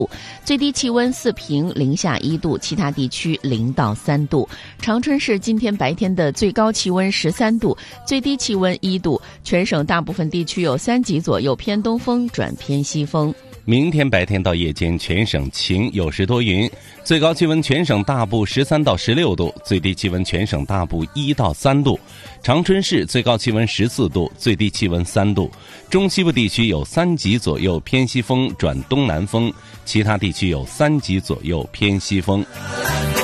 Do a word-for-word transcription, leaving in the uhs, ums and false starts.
最低气温四平，零下一度，其他地区零到三度。长春市今天白天的最高气温十三度，最低气温一度，全省大部分地区有三级左右偏东风转偏西风。 明天白天到夜间全省晴，有时多云，最高气温全省大部十三到十六度，最低气温全省大部一到三度。长春市最高气温十四度，最低气温三度。中西部地区有三级左右偏西风转东南风，其他地区有三级左右偏西风。